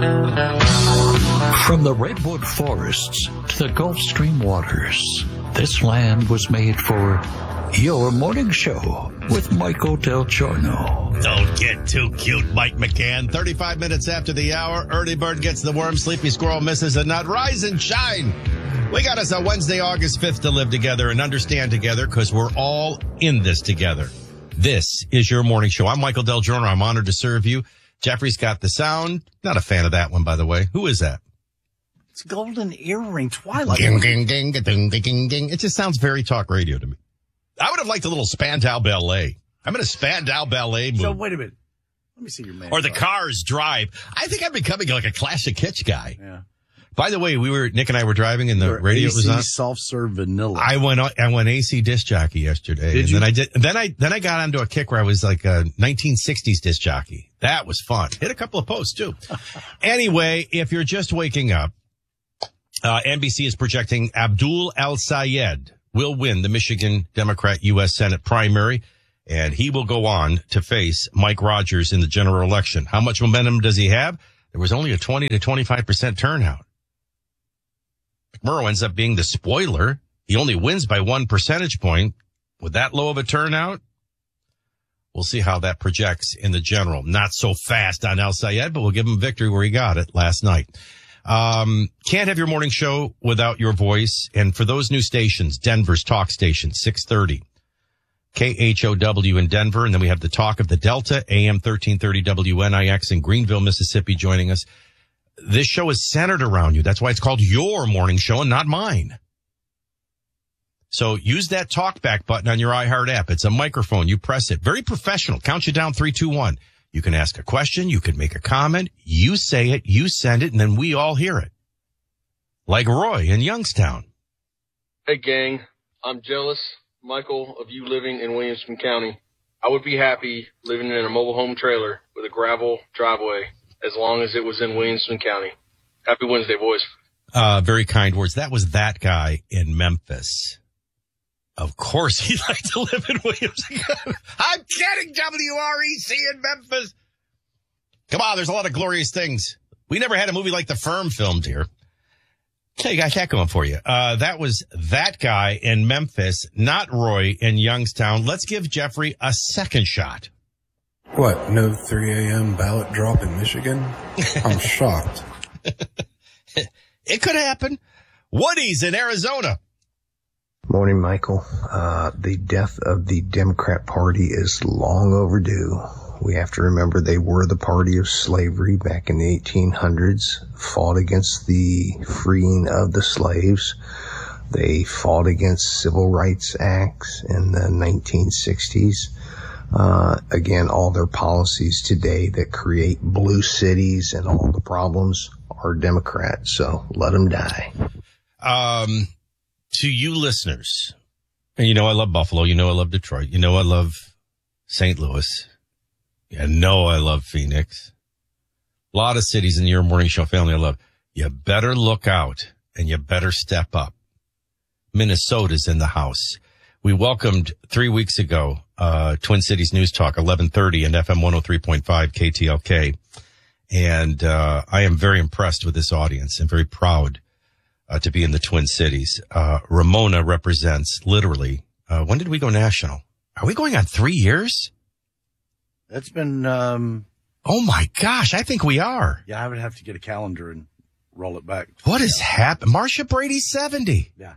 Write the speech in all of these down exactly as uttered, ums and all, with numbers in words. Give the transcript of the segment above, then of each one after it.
From the redwood forests to the Gulf Stream waters, this land was made for your morning show with Michael Del Giorno. Don't get too cute, Mike McCann. thirty-five minutes after the hour, early bird gets the worm, sleepy squirrel misses a nut. Rise and shine. We got us a Wednesday, August fifth to live together and understand together because we're all in this together. This is your morning show. I'm Michael Del Giorno. I'm honored to serve you. Jeffrey's got the sound. Not a fan of that one, by the way. Who is that? It's Golden Earring Twilight. Ging, ging, ging, ging, ging, ging. It just sounds very talk radio to me. I would have liked a little Spandau Ballet. I'm in a Spandau Ballet mood. So wait a minute. Let me see your man. Or the Cars Drive. I think I'm becoming like a classic hitch guy. Yeah. By the way, we were Nick and I were driving and the Your radio A C was on. Soft-serve vanilla. I went on, I went A C disc jockey yesterday. Did and you? then I did then I then I got onto a kick where I was like a nineteen sixties disc jockey. That was fun. Hit a couple of posts too. Anyway, if you're just waking up, uh N B C is projecting Abdul El-Sayed will win the Michigan Democrat U S Senate primary, and he will go on to face Mike Rogers in the general election. How much momentum does he have? There was only a twenty to twenty-five percent turnout. McMurrow ends up being the spoiler. He only wins by one percentage point. With that low of a turnout, we'll see how that projects in the general. Not so fast on El-Sayed, but we'll give him victory where he got it last night. Um, can't have your morning show without your voice. And for those new stations, Denver's talk station, six thirty. K H O W in Denver. And then we have the talk of the Delta, A M thirteen thirty W N I X in Greenville, Mississippi, joining us. This show is centered around you. That's why it's called your morning show and not mine. So use that talkback button on your iHeart app. It's a microphone. You press it. Very professional. Count you down, three, two, one. You can ask a question. You can make a comment. You say it. You send it, and then we all hear it. Like Roy in Youngstown. Hey, gang. I'm jealous, Michael, of you living in Williamson County. I would be happy living in a mobile home trailer with a gravel driveway as long as it was in Williamson County. Happy Wednesday, boys. Uh, very kind words. That was that guy in Memphis. Of course he'd like to live in Williamson County. I'm kidding, W R E C in Memphis. Come on, there's a lot of glorious things. We never had a movie like The Firm filmed here. Okay, got that going for you. Uh, that was that guy in Memphis, not Roy in Youngstown. Let's give Jeffrey a second shot. What, no three a.m. ballot drop in Michigan? I'm shocked. It could happen. Woody's in Arizona. Morning, Michael. Uh, the death of the Democrat Party is long overdue. We have to remember they were the party of slavery back in the eighteen hundreds, fought against the freeing of the slaves. They fought against civil rights acts in the nineteen sixties. Uh, again, all their policies today that create blue cities and all the problems are Democrats. So let them die. Um, to you listeners, and you know I love Buffalo. You know I love Detroit. You know I love Saint Louis. You know I love Phoenix. A lot of cities in your morning show family I love. You better look out and you better step up. Minnesota's in the house. We welcomed three weeks ago, uh, Twin Cities News Talk, eleven thirty and F M one oh three point five K T L K. And, uh, I am very impressed with this audience and very proud, uh, to be in the Twin Cities. Uh, Ramona represents literally, uh, when did we go national? Are we going on three years? That's been, um, Oh my gosh. I think we are. yeah, I would have to get a calendar and roll it back. What has happened? Marcia Brady's seventy. Yeah.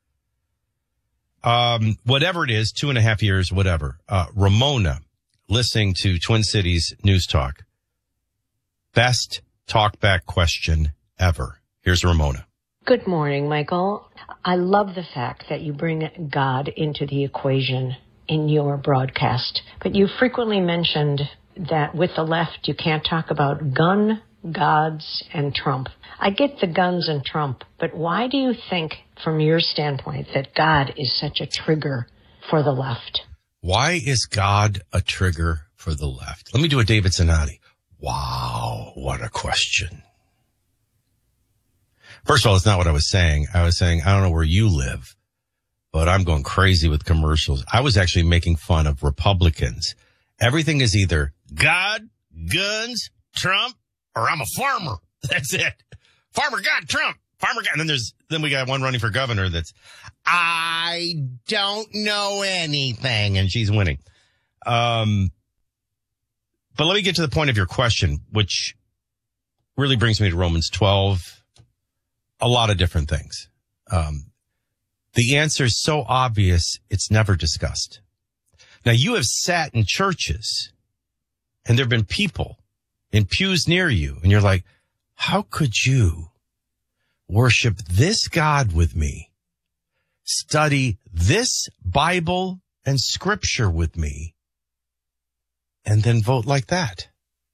Um, whatever it is, two and a half years, whatever. Uh, Ramona, listening to Twin Cities News Talk. Best talkback question ever. Here's Ramona. Good morning, Michael. I love the fact that you bring God into the equation in your broadcast, but you frequently mentioned that with the left, you can't talk about gun, gods, and Trump. I get the guns and Trump, but why do you think, from your standpoint, that God is such a trigger for the left? Why is God a trigger for the left? Let me do a David Zanotti. Wow, what a question. First of all, it's not what I was saying. I was saying, I don't know where you live, but I'm going crazy with commercials. I was actually making fun of Republicans. Everything is either God, guns, Trump, or I'm a farmer. That's it. Farmer got Trump. Farmer got, and then there's, then we got one running for governor that's, I don't know anything, and she's winning. Um, but let me get to the point of your question, which really brings me to Romans twelve. A lot of different things. Um, the answer is so obvious, it's never discussed. Now, you have sat in churches, and there have been people in pews near you, and you're like, how could you worship this God with me, study this Bible and scripture with me, and then vote like that?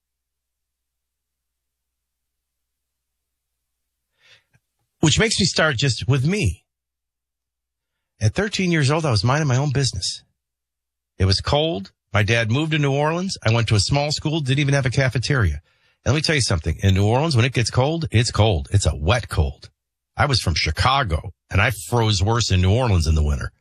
Which makes me start just with me. At thirteen years old, I was minding my own business. It was cold. My dad moved to New Orleans. I went to a small school, didn't even have a cafeteria. And let me tell you something. In New Orleans, when it gets cold, it's cold. It's a wet cold. I was from Chicago, and I froze worse in New Orleans in the winter.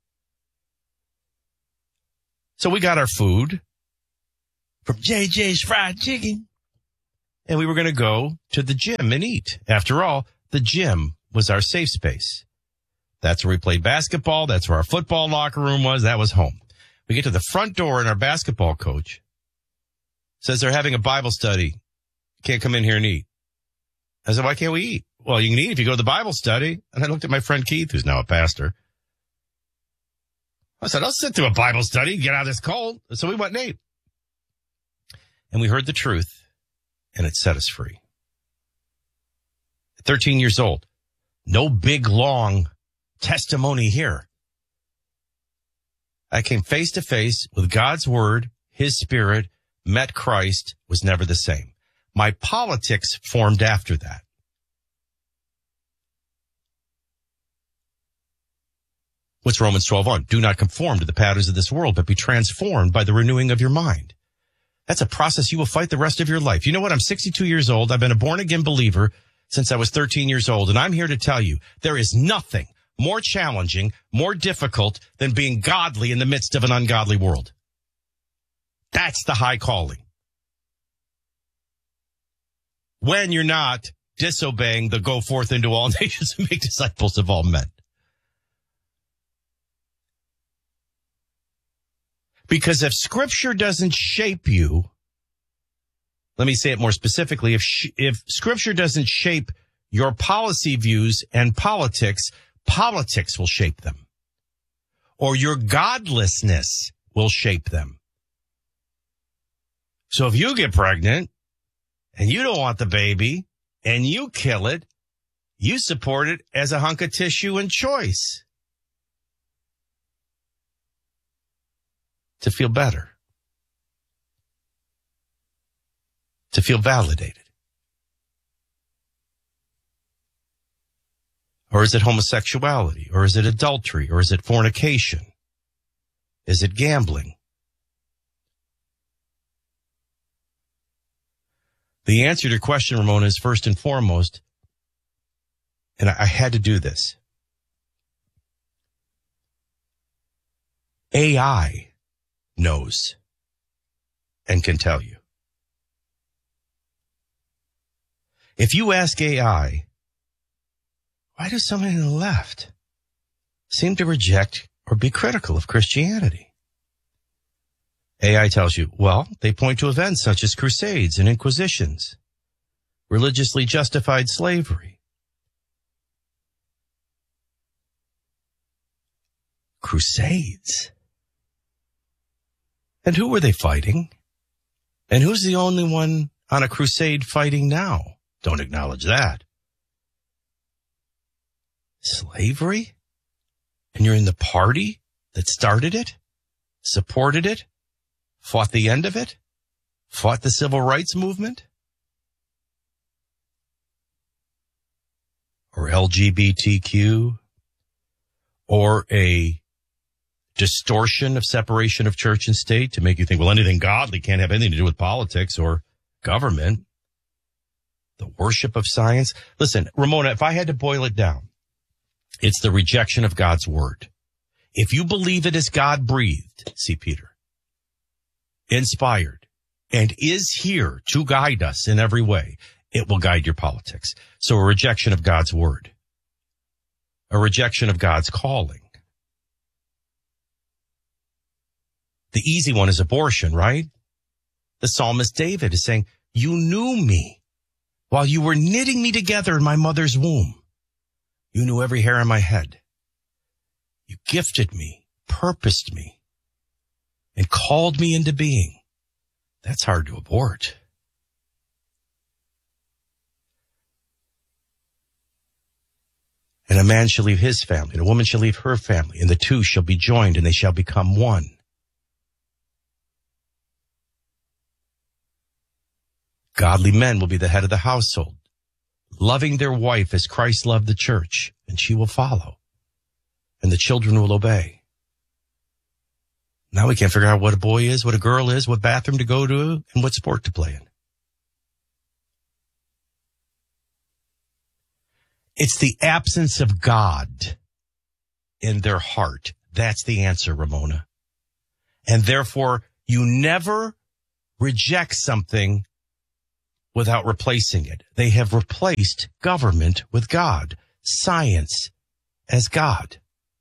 So we got our food from J J's Fried Chicken, and we were going to go to the gym and eat. After all, the gym was our safe space. That's where we played basketball. That's where our football locker room was. That was home. We get to the front door, and our basketball coach says they're having a Bible study. Can't come in here and eat. I said, why can't we eat? Well, you can eat if you go to the Bible study. And I looked at my friend Keith, who's now a pastor. I said, I'll sit through a Bible study and get out of this cold. So we went and ate. And we heard the truth, and it set us free. At thirteen years old, no big, long testimony here. I came face to face with God's word, his spirit, met Christ, was never the same. My politics formed after that. What's Romans twelve one? Do not conform to the patterns of this world, but be transformed by the renewing of your mind. That's a process you will fight the rest of your life. You know what? I'm sixty-two years old. I've been a born-again believer since I was thirteen years old, and I'm here to tell you there is nothing more challenging, more difficult than being godly in the midst of an ungodly world. That's the high calling. When you're not disobeying the go forth into all nations and make disciples of all men. Because if scripture doesn't shape you, let me say it more specifically, if sh- if scripture doesn't shape your policy views and politics, politics will shape them. Or your godlessness will shape them. So if you get pregnant and you don't want the baby and you kill it, you support it as a hunk of tissue and choice. To feel better. To feel validated. Or is it homosexuality? Or is it adultery? Or is it fornication? Is it gambling? The answer to your question, Ramona, is first and foremost, and I, I had to do this. A I knows and can tell you. If you ask A I, why do so many on the left seem to reject or be critical of Christianity? A I tells you, well, they point to events such as crusades and inquisitions, religiously justified slavery. Crusades? And who were they fighting? And who's the only one on a crusade fighting now? Don't acknowledge that. Slavery? And you're in the party that started it, supported it, fought the end of it, fought the civil rights movement? Or L G B T Q? Or a distortion of separation of church and state to make you think, well, anything godly can't have anything to do with politics or government. The worship of science. Listen, Ramona, if I had to boil it down, it's the rejection of God's word. If you believe it is God breathed, see Peter, inspired, and is here to guide us in every way, it will guide your politics. So a rejection of God's word, a rejection of God's calling. The easy one is abortion, right? The psalmist David is saying, you knew me while you were knitting me together in my mother's womb. You knew every hair on my head. You gifted me, purposed me, and called me into being. That's hard to abort. And a man shall leave his family, and a woman shall leave her family, and the two shall be joined, and they shall become one. Godly men will be the head of the household, loving their wife as Christ loved the church, and she will follow, and the children will obey. Now we can't figure out what a boy is, what a girl is, what bathroom to go to, and what sport to play in. It's the absence of God in their heart. That's the answer, Ramona. And therefore, you never reject something without replacing it. They have replaced government with God, science as God.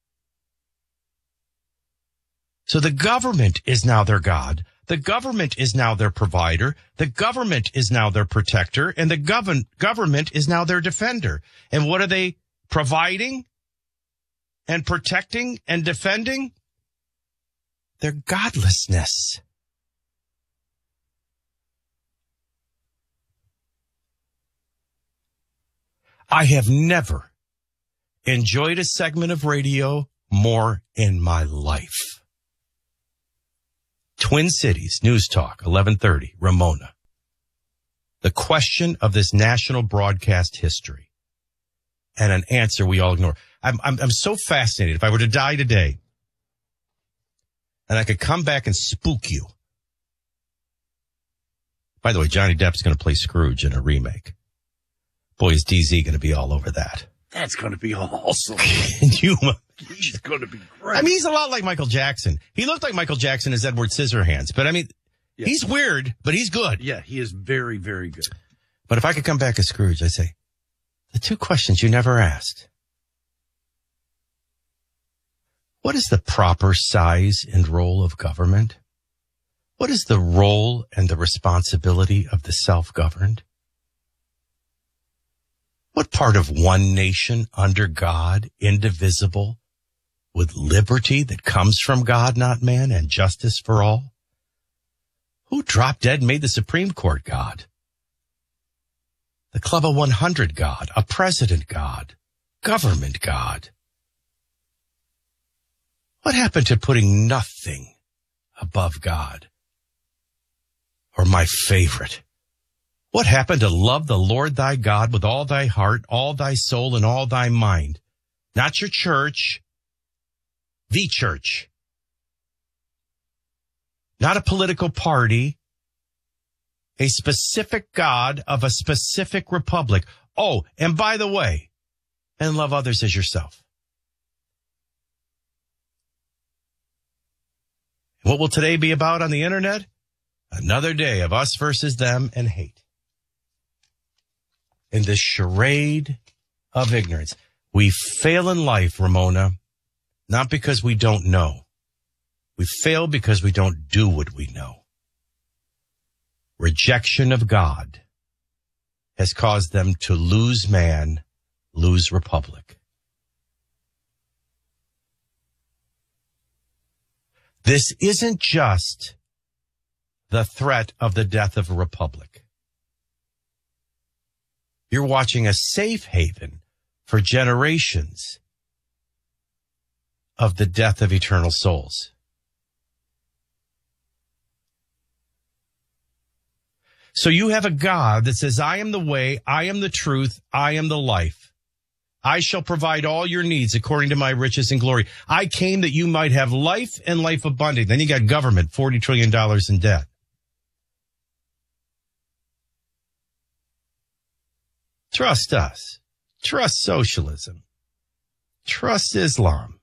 So the government is now their God. The government is now their provider. The government is now their protector. And the govern- government is now their defender. And what are they providing and protecting and defending? Their godlessness. I have never enjoyed a segment of radio more in my life. Twin Cities News Talk, eleven thirty, Ramona. The question of this national broadcast history and an answer we all ignore. I'm, I'm, I'm so fascinated. If I were to die today and I could come back and spook you. By the way, Johnny Depp's going to play Scrooge in a remake. Boy, is D Z going to be all over that. That's going to be awesome. Can you He's going to be great. I mean, he's a lot like Michael Jackson. He looked like Michael Jackson as Edward Scissorhands. But, I mean, yeah. He's weird, but he's good. Yeah, he is very, very good. But if I could come back as Scrooge, I'd say, the two questions you never asked. What is the proper size and role of government? What is the role and the responsibility of the self-governed? What part of one nation under God, indivisible, with liberty that comes from God, not man, and justice for all? Who dropped dead and made the Supreme Court God? The Club of one hundred God, a president God, government God. What happened to putting nothing above God? Or my favorite, what happened to love the Lord thy God with all thy heart, all thy soul, and all thy mind? Not your church, the church. Not a political party, a specific God of a specific republic. Oh, and by the way, and love others as yourself. What will today be about on the internet? Another day of us versus them and hate. In this charade of ignorance. We fail in life, Ramona, not because we don't know. We fail because we don't do what we know. Rejection of God has caused them to lose man, lose republic. This isn't just the threat of the death of a republic. You're watching a safe haven for generations of the death of eternal souls. So you have a God that says, I am the way, I am the truth, I am the life. I shall provide all your needs according to my riches and glory. I came that you might have life and life abundant. Then you got government, forty trillion dollars in debt. Trust us. Trust socialism. Trust Islam.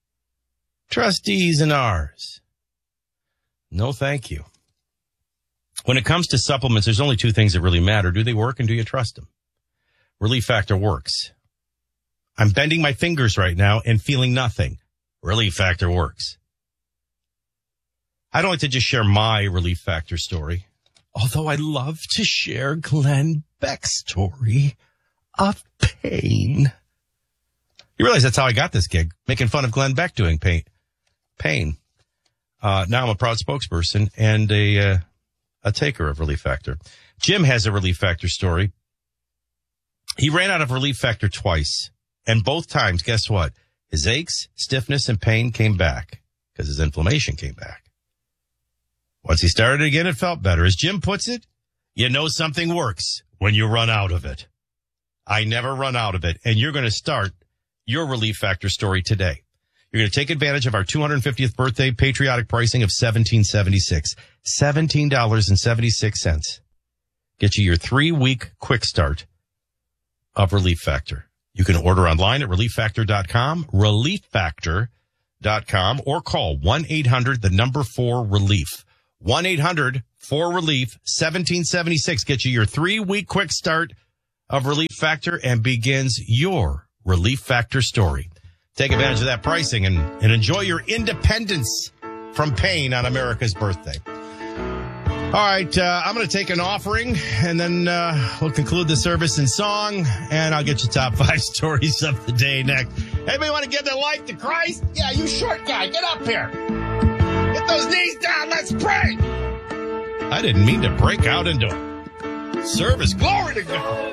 Trust D's and R's. No, thank you. When it comes to supplements, there's only two things that really matter. Do they work and do you trust them? Relief Factor works. I'm bending my fingers right now and feeling nothing. Relief Factor works. I don't like to just share my Relief Factor story, although I love to share Glenn Beck's story of pain. You realize that's how I got this gig, making fun of Glenn Beck doing pain. Pain. Uh, now I'm a proud spokesperson and a uh, a taker of Relief Factor. Jim has a Relief Factor story. He ran out of Relief Factor twice, and both times, guess what? His aches, stiffness, and pain came back because his inflammation came back. Once he started again, it felt better. As Jim puts it, you know something works when you run out of it. I never run out of it, and you're going to start your Relief Factor story today. You're going to take advantage of our two hundred fiftieth birthday patriotic pricing of seventeen seventy-six. seventeen dollars and seventy-six cents. Get you your three-week quick start of Relief Factor. You can order online at relief factor dot com, relief factor dot com, or call one eight hundred, the number four relief. one eight hundred four relief, seventeen seventy-six. Get you your three-week quick start of Relief Factor and begins your Relief Factor story. Take advantage of that pricing and, and enjoy your independence from pain on America's birthday. All right, uh, I'm going to take an offering, and then uh, we'll conclude the service in song, and I'll get you top five stories of the day next. Anybody want to give their life to Christ? Yeah, you short guy, get up here. Get those knees down, let's pray. I didn't mean to break out into service. Glory to God.